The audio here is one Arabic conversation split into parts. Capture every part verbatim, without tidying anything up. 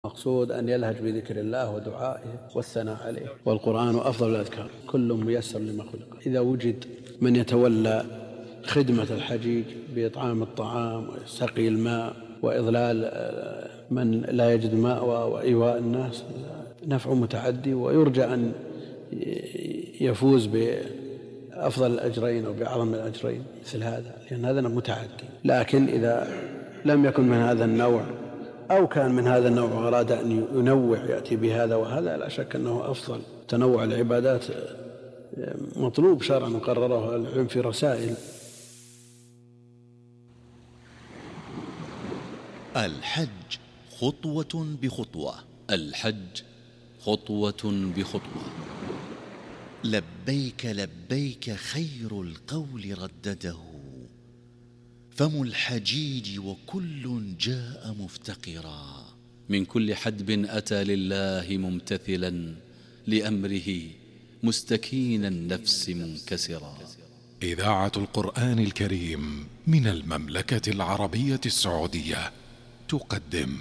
مقصود أن يلهج بذكر الله ودعائه والثناء عليه. والقرآن أفضل الأذكار، كل ميسر لما خلق. إذا وجد من يتولى خدمة الحجيج بإطعام الطعام وسقي الماء وإضلال من لا يجد ماء وإيواء الناس، نفع متعدي، ويرجى أن يفوز بأفضل الأجرين أو بأعظم الأجرين مثل هذا، لأن هذا متعدي. لكن إذا لم يكن من هذا النوع أو كان من هذا النوع وأراد أن ينوع يأتي بهذا وهذا، لا شك أنه أفضل. تنوع العبادات مطلوب شرعا قرره العلم في رسائل. الحج خطوة بخطوة. الحج خطوة بخطوة. لبيك لبيك خير القول ردده، فم الحجيج وكل جاء مفتقرا. من كل حدب أتى لله ممتثلا لأمره مستكين النفس منكسرا. إذاعة القرآن الكريم من المملكة العربية السعودية تقدم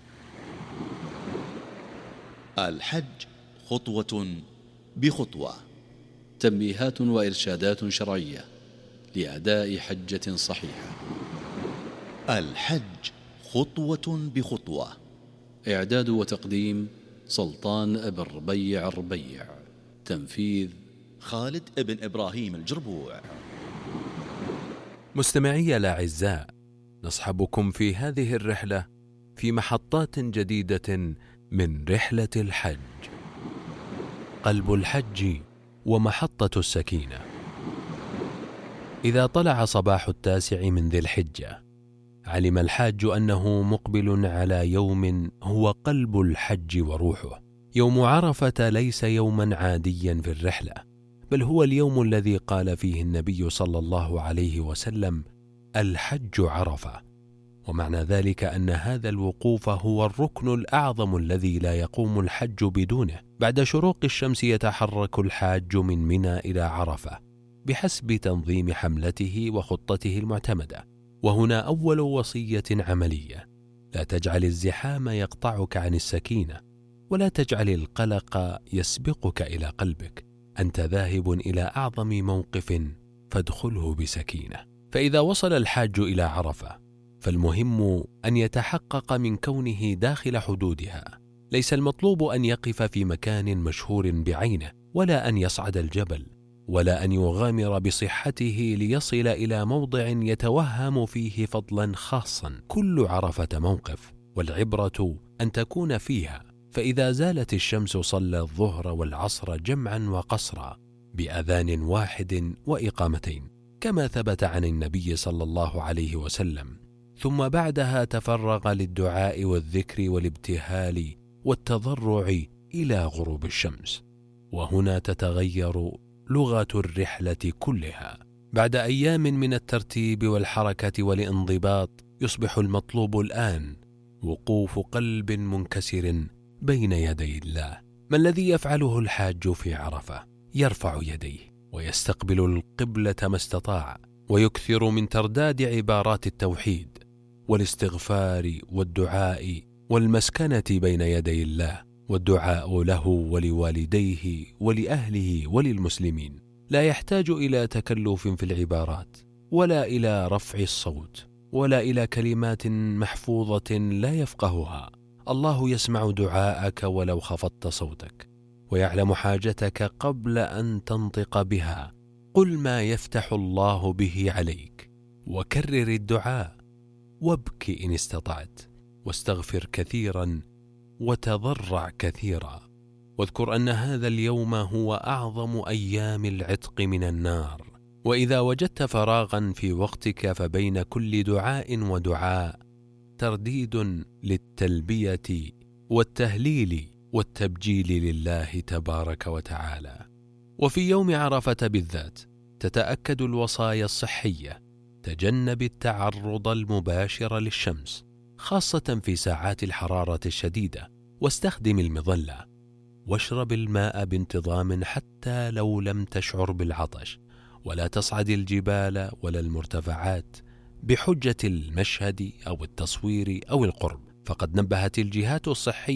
الحج خطوة بخطوة. تنبيهات وإرشادات شرعية لأداء حجة صحيحة. الحج خطوة بخطوة. إعداد وتقديم سلطان ابن ربيع الربيع. تنفيذ خالد ابن إبراهيم الجربوع. مستمعي الأعزاء، نصحبكم في هذه الرحلة في محطات جديدة من رحلة الحج. قلب الحج ومحطة السكينة. إذا طلع صباح التاسع من ذي الحجة، علم الحاج أنه مقبل على يوم هو قلب الحج وروحه. يوم عرفة ليس يوما عاديا في الرحلة، بل هو اليوم الذي قال فيه النبي صلى الله عليه وسلم: الحج عرفة. ومعنى ذلك أن هذا الوقوف هو الركن الأعظم الذي لا يقوم الحج بدونه. بعد شروق الشمس يتحرك الحاج من منى إلى عرفة بحسب تنظيم حملته وخطته المعتمدة. وهنا أول وصية عملية: لا تجعل الزحام يقطعك عن السكينة، ولا تجعل القلق يسبقك إلى قلبك. أنت ذاهب إلى أعظم موقف فادخله بسكينة. فإذا وصل الحاج إلى عرفة، فالمهم أن يتحقق من كونه داخل حدودها. ليس المطلوب أن يقف في مكان مشهور بعينه، ولا أن يصعد الجبل، ولا أن يغامر بصحته ليصل إلى موضع يتوهم فيه فضلا خاصا. كل عرفة موقف، والعبرة أن تكون فيها. فإذا زالت الشمس صلى الظهر والعصر جمعا وقصرا بأذان واحد وإقامتين، كما ثبت عن النبي صلى الله عليه وسلم. ثم بعدها تفرغ للدعاء والذكر والابتهال والتضرع إلى غروب الشمس. وهنا تتغير لغة الرحلة كلها. بعد أيام من الترتيب والحركة والانضباط، يصبح المطلوب الآن وقوف قلب منكسر بين يدي الله. ما الذي يفعله الحاج في عرفة؟ يرفع يديه ويستقبل القبلة ما استطاع، ويكثر من ترداد عبارات التوحيد والاستغفار والدعاء والمسكنة بين يدي الله، والدعاء له ولوالديه ولأهله وللمسلمين. لا يحتاج إلى تكلف في العبارات، ولا إلى رفع الصوت، ولا إلى كلمات محفوظة لا يفقهها. الله يسمع دعاءك ولو خفضت صوتك، ويعلم حاجتك قبل أن تنطق بها. قل ما يفتح الله به عليك، وكرر الدعاء، وابك إن استطعت، واستغفر كثيرا، وتضرع كثيرا. واذكر أن هذا اليوم هو أعظم أيام العتق من النار. وإذا وجدت فراغا في وقتك، فبين كل دعاء ودعاء ترديد للتلبية والتهليل والتبجيل لله تبارك وتعالى. وفي يوم عرفة بالذات تتأكد الوصايا الصحية: تجنب التعرض المباشر للشمس، خاصة في ساعات الحرارة الشديدة، واستخدم المظلة، واشرب الماء بانتظام حتى لو لم تشعر بالعطش، ولا تصعد الجبال ولا المرتفعات بحجة المشهد أو التصوير أو القرب. فقد نبهت الجهات الصحية